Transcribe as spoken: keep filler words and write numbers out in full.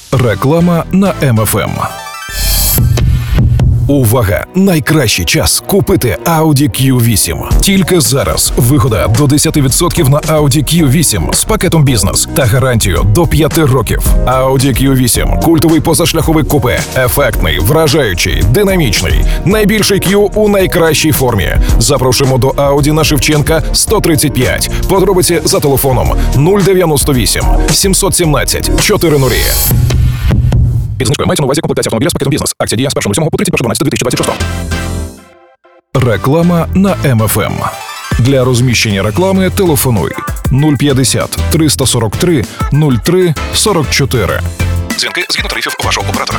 Реклама на Ем Еф Ем. Увага! Найкращий час купити Audi кью вісім. Тільки зараз вигода до десять відсотків на Audi кью вісім з пакетом бізнес та гарантію до п'яти років. Audi кью вісім – культовий позашляховик купе. Ефектний, вражаючий, динамічний. Найбільший Q у найкращій формі. Запрошуємо до Audi на Шевченка сто тридцять п'ять. Подробиці за телефоном нуль дев'яносто вісім сімсот сімнадцять чотирнадцять. Підзнижкою мається на увазі комплектація автомобіля з пакетом бізнес. Акція діє з першого лютого по тридцять перше дванадцяте дві тисячі двадцять шостого. Реклама на Ем Еф Ем. Для розміщення реклами телефонуй нуль п'ятдесят триста сорок три нуль три сорок чотири. Дзвінки згідно тарифів вашого оператора.